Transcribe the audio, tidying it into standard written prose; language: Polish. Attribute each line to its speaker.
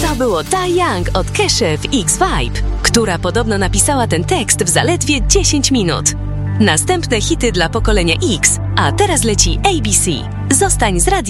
Speaker 1: To było Tai Young od Keshe w X-Vibe, która podobno napisała ten tekst w zaledwie 10 minut. Następne hity dla pokolenia X, a teraz leci ABC. Zostań z radiem.